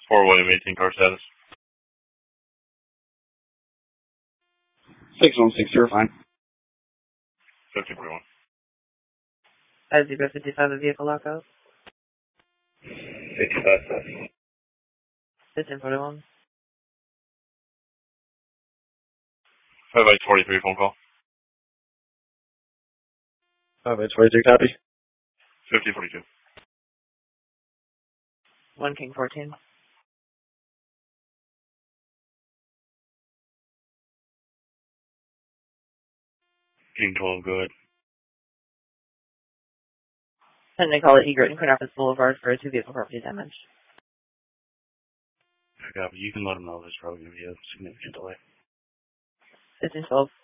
Fort William 18 car status. 6160, fine. 5041. As you go 55, the vehicle lockout. 55. 1541. 5843 phone call. 5823, copy. 5042. 1 King 14. King 12, go ahead. And they call it Egret and Cornelius Boulevard for 2 vehicle property damage. Copy. You can let them know there's probably going to be a significant delay. 1512.